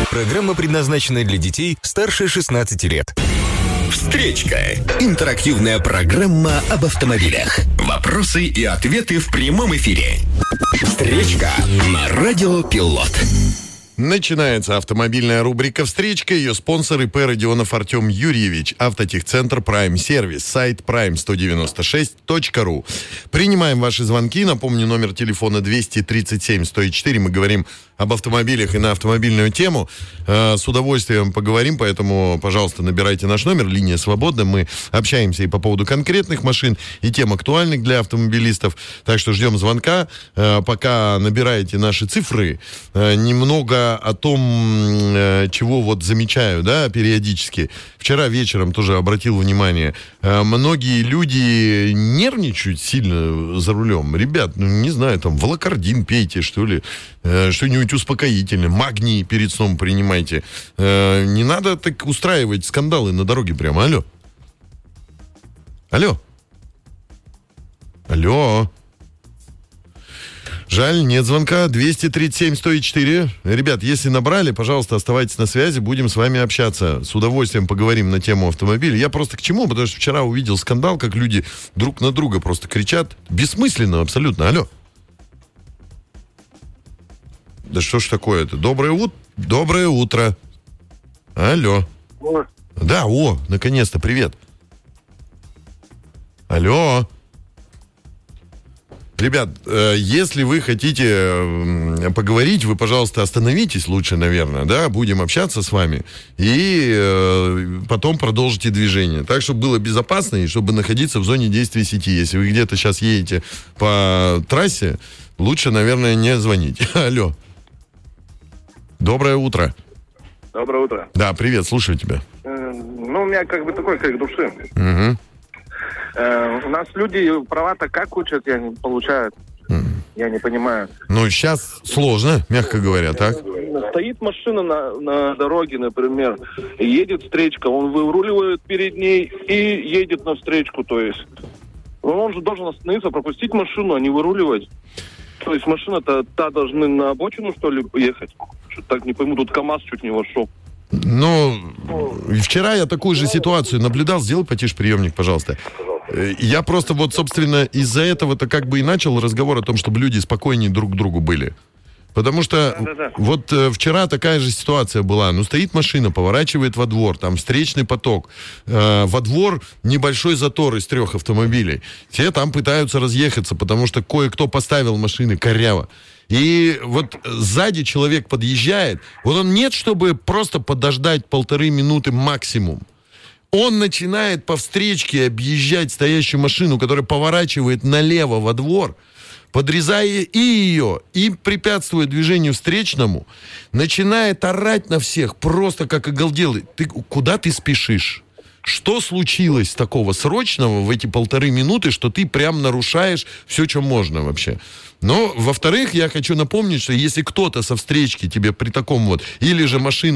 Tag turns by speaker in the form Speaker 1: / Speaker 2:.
Speaker 1: Программа предназначена для детей старше 16 лет.
Speaker 2: Встречка. Интерактивная программа об автомобилях. Вопросы и ответы в прямом эфире. Встречка на Радио Пилот.
Speaker 3: Начинается автомобильная рубрика «Встречка». Ее спонсор ИП Родионов Артем Юрьевич. Автотехцентр Прайм Сервис. Сайт prime196.ru. Принимаем ваши звонки. Напомню, номер телефона 237-104. Мы говорим об автомобилях и на автомобильную тему. С удовольствием поговорим, поэтому, пожалуйста, набирайте наш номер. Линия свободна. Мы общаемся и по поводу конкретных машин, и тем актуальных для автомобилистов. Так что ждем звонка. Пока набираете наши цифры, немного о том, чего вот замечаю, да, периодически. Вчера вечером тоже обратил внимание. Многие люди нервничают сильно за рулем. Ребят, не знаю, там, волокордин пейте, что ли, что-нибудь успокоительное, магний перед сном принимайте. Не надо так устраивать скандалы на дороге прямо. Алло. Алло. Алло. Жаль, нет звонка. 237-104. Ребят, если набрали, пожалуйста, оставайтесь на связи, будем с вами общаться. С удовольствием поговорим на тему автомобиля. Я просто к чему? Потому что вчера увидел скандал, как люди друг на друга просто кричат. Бессмысленно абсолютно. Алло. Да что ж такое-то? Доброе утро. Алло. Да, наконец-то, привет. Алло. Ребят, если вы хотите поговорить, вы, пожалуйста, остановитесь лучше, наверное, да, будем общаться с вами, и потом продолжите движение. Так, чтобы было безопасно и чтобы находиться в зоне действия сети. Если вы где-то сейчас едете по трассе, лучше, наверное, не звонить. Алло. Доброе утро.
Speaker 4: Доброе утро.
Speaker 3: Да, привет, слушаю тебя.
Speaker 4: У меня как бы такой крик души.
Speaker 3: Угу.
Speaker 4: У нас люди права-то как учат, я не получают. Я не понимаю.
Speaker 3: Сейчас сложно, мягко говоря, так?
Speaker 4: Стоит машина на дороге, например, едет встречка, он выруливает перед ней и едет на встречку, то есть. Он же должен остановиться, пропустить машину, а не выруливать. То есть машина-то должны на обочину, что ли, ехать? Что-то так не пойму, тут КамАЗ чуть не вошел.
Speaker 3: Вчера я такую же ситуацию наблюдал. Сделай потише приемник, пожалуйста. Я просто собственно, из-за этого-то как бы и начал разговор о том, чтобы люди спокойнее друг к другу были. Потому что вчера такая же ситуация была. Стоит машина, поворачивает во двор, там встречный поток. Во двор небольшой затор из 3 автомобилей. Все там пытаются разъехаться, потому что кое-кто поставил машины коряво. И сзади человек подъезжает. Он нет, чтобы просто подождать 1,5 минуты максимум. Он начинает по встречке объезжать стоящую машину, которая поворачивает налево во двор, подрезая и ее, и препятствуя движению встречному, начинает орать на всех, просто как оголделый. Куда ты спешишь? Что случилось такого срочного в эти 1,5 минуты, что ты прям нарушаешь все, что можно вообще? Но, во-вторых, я хочу напомнить, что если кто-то со встречки тебе при таком или же машина